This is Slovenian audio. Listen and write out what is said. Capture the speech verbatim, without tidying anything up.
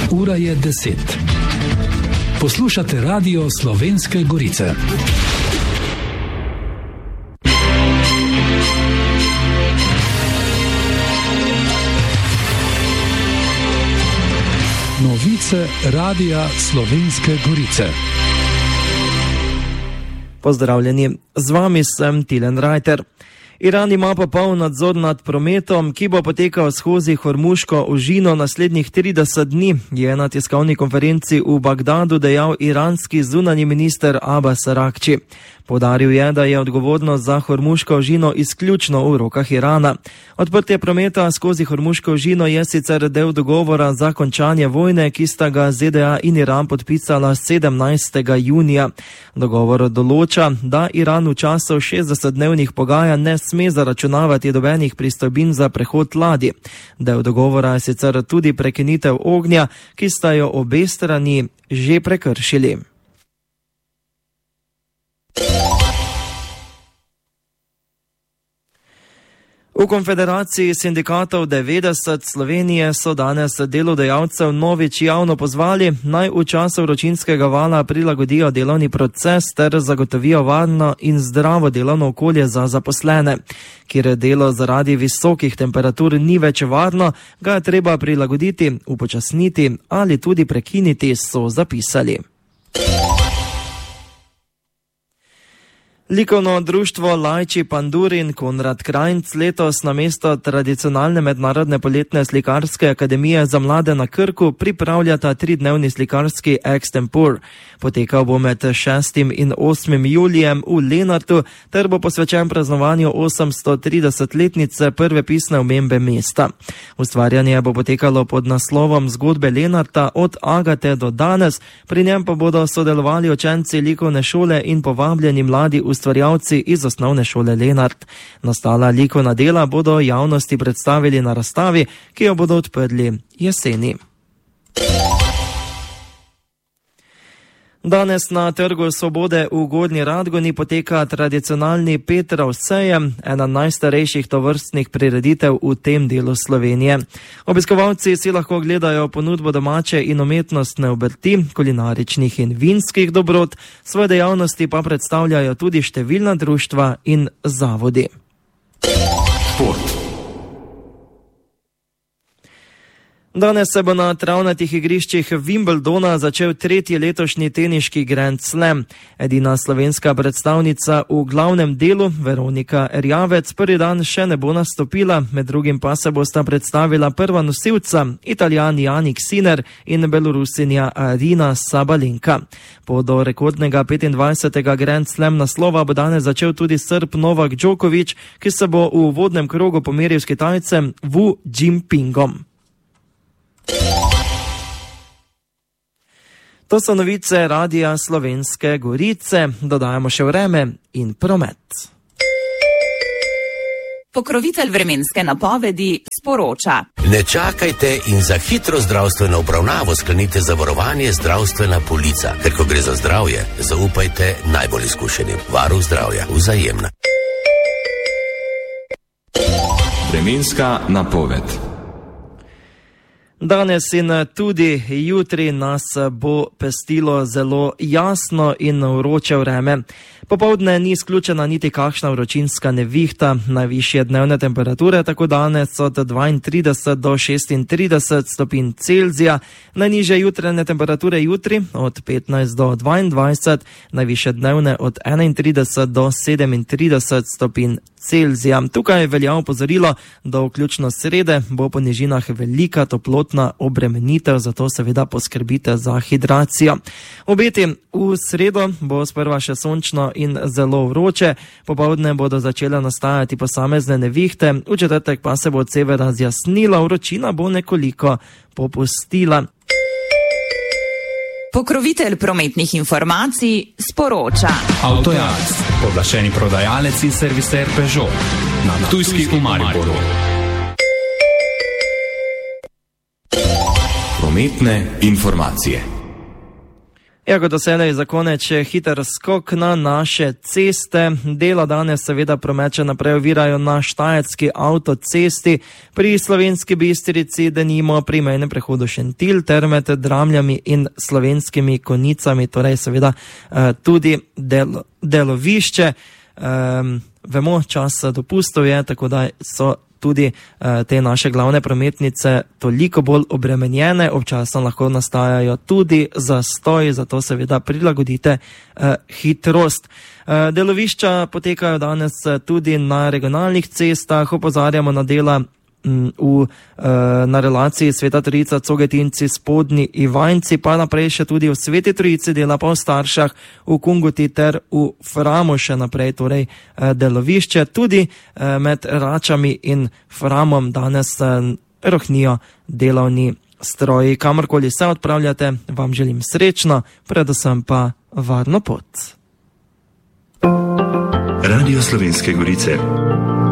Ura je deset. Poslušate Radio Slovenske Gorice. Novice Radia Slovenske Gorice. Pozdravljeni, z vami sem Tilen Rajter. Iran ima popoln nadzor nad prometom, ki bo potekal skozi Hormuško ožino naslednjih trideset dni, je na tiskovni konferenci v Bagdadu dejal iranski zunanji minister Abbas Araghči. Poudaril je, da je odgovornost za Hormuško ožino izključno v rokah Irana. Odprtje prometa skozi Hormuško ožino je sicer del dogovora za končanje vojne, ki sta ga Z D A in Iran podpisala sedemnajstega junija. Dogovor določa, da Iran v času šestdesetdnevnih pogajanj ne sme zaračunavati dobenih pristojbin za prehod ladij. Del dogovora je sicer tudi prekinitev ognja, ki sta jo obe strani že prekršili. V Konfederaciji sindikatov devetdeset Slovenije so danes delodajalcev novič javno pozvali, naj v času vročinskega vala prilagodijo delovni proces ter zagotovijo varno in zdravo delovno okolje za zaposlene. Kjer delo zaradi visokih temperatur ni več varno, ga je treba prilagoditi, upočasniti ali tudi prekiniti, so zapisali. Likovno društvo Lajči Pandurin Konrad Krajnc letos namesto tradicionalne mednarodne poletne slikarske akademije za mlade na Krku pripravljata tridnevni slikarski extempor. Potekal bo med šestim in osmim julijem v Lenartu ter bo posvečen praznovanju osemstotridesetletnice prve pisne omembe mesta. Ustvarjanje bo potekalo pod naslovom Zgodbe Lenarta od Agate do danes, pri njem pa bodo sodelovali učenci likovne šole in povabljeni mladi ustvarjalci iz osnovne šole Lenart. Nastala likovna dela bodo javnosti predstavili na razstavi, ki jo bodo odprli jeseni. Danes na Trgu Svobode v Gornji Radgoni poteka tradicionalni Petrov sejem, ena najstarejših tovrstnih prireditev v tem delu Slovenije. Obiskovalci si lahko gledajo ponudbo domače in umetnostne obrti, kulinaričnih in vinskih dobrot, svoje dejavnosti pa predstavljajo tudi številna društva in zavodi. Šport. Danes se bo na travnatih igriščih Wimbledona začel tretji letošnji teniški Grand Slam. Edina slovenska predstavnica v glavnem delu, Veronika Erjavec, prvi dan še ne bo nastopila, med drugim pa se bosta predstavila prva nosilca, Italijan Jannik Sinner in Belorusinja Arina Sabalenka. Po do rekordnega petindvajsetega Grand Slam naslova bo danes začel tudi Srb Novak Djokovic, ki se bo v uvodnem krogu pomeril s Kitajcem Wu Jinpingom. To so novice Radia Slovenske Gorice, dodajamo še vreme in promet. Pokrovitelj vremenske napovedi sporoča. Ne čakajte in za hitro zdravstveno obravnavo sklenite zavarovanje zdravstvena polica, ker ko gre za zdravje, zaupajte najbolj izkušenim. Varuh zdravja, Vzajemna. Vremenska napoved. Danes in tudi jutri nas bo pestilo zelo jasno in vroče vreme. Popoldne ni izključena niti kakšna vročinska nevihta, najvišje dnevne temperature tako danes od dvaintrideset do šestintrideset stopinj Celzija, najnižje jutranje temperature jutri od petnajst do dvaindvajset, najvišje dnevne od enaintrideset do sedemintrideset stopinj Celzija. Tukaj velja opozorilo, da vključno srede bo po nižinah velika toplotna obremenitev, zato seveda poskrbite za hidracijo. Obeti v sredo bo sprva še sončno in zelo vroče, popoldne bodo začele nastajati posamezne nevihte, v četrtek pa se bo od severa zjasnila, vročina bo nekoliko popustila. Pokrovitelj prometnih informacij sporoča. Avtojalec, pooblaščeni prodajalec in serviser Peugeot na Ptujski v Mariboru. Prometne informacije. Ja, kot doselej za konec še hiter skok na naše ceste. Dela danes seveda promet še naprej ovirajo na štajerski avtocesti, pri Slovenski Bistrici denimo pri mejnem prehodu Šentilj ter med Dramljami in Slovenskimi Konjicami, torej seveda tudi del, delovišče. Um, vemo, čas dopustov je, tako da so tudi uh, te naše glavne prometnice toliko bolj obremenjene, občasno lahko nastajajo tudi zastoji, zato seveda prilagodite uh, hitrost. Uh, delovišča potekajo danes tudi na regionalnih cestah, opozarjamo na dela v, uh, na relaciji Sveta Trojica, Cogetinci, Spodnji Ivanjci, pa naprej še tudi v Sveti Trojici dela, pa v Staršah, v Kungoti ter v Framu še naprej, torej uh, delovišče. Tudi uh, med Račami in Framom danes uh, rohnijo delovni stroji. Kamorkoli se odpravljate, vam želim srečno, predvsem pa varno pot. Radio Slovenske Gorice.